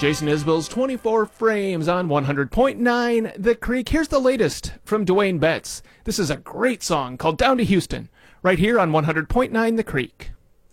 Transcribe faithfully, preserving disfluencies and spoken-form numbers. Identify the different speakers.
Speaker 1: Jason Isbell's twenty-four Frames on one hundred point nine The Creek. Here's the latest from Dwayne Betts. This is a great song called Down to Houston, right here on one hundred point nine The Creek.